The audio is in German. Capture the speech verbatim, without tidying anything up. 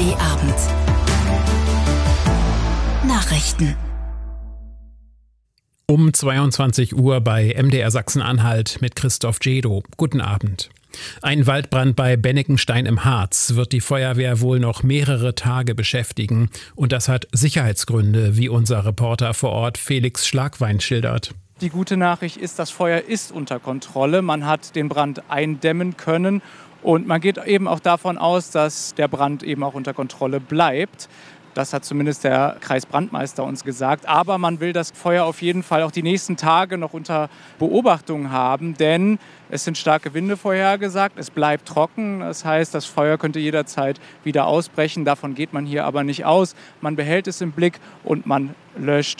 D Abend. Nachrichten. Um zweiundzwanzig Uhr bei M D R Sachsen-Anhalt mit Christoph Jedo. Guten Abend. Ein Waldbrand bei Bennekenstein im Harz wird die Feuerwehr wohl noch mehrere Tage beschäftigen. Und das hat Sicherheitsgründe, wie unser Reporter vor Ort Felix Schlagwein schildert. Die gute Nachricht ist, das Feuer ist unter Kontrolle. Man hat den Brand eindämmen können. Und man geht eben auch davon aus, dass der Brand eben auch unter Kontrolle bleibt. Das hat zumindest der Kreisbrandmeister uns gesagt. Aber man will das Feuer auf jeden Fall auch die nächsten Tage noch unter Beobachtung haben, denn es sind starke Winde vorhergesagt. Es bleibt trocken. Das heißt, das Feuer könnte jederzeit wieder ausbrechen. Davon geht man hier aber nicht aus. Man behält es im Blick und man löscht